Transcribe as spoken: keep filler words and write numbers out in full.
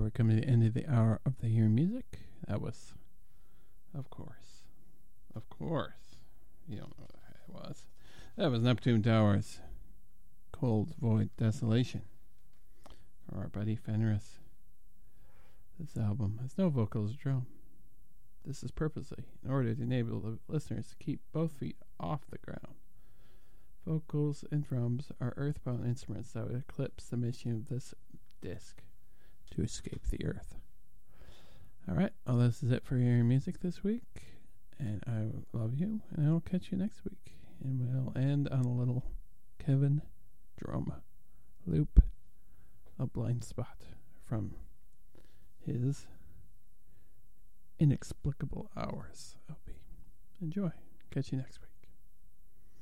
we're coming to the end of the hour of the Hear Music. That was, of course, of course, you don't know what that was. That was Neptune Towers, Cold Void Desolation, for our buddy Fenris. This album has no vocals or drum. This is purposely in order to enable the listeners to keep both feet off the ground. Vocals and drums are earthbound instruments that would eclipse the mission of this disc to escape the earth. Alright, well, this is it for Hearing Music this week, and I love you, and I'll catch you next week. And we'll end on a little Kevin drum loop, A Blind Spot, from his Inexplicable Hours L P. Enjoy. Catch you next week.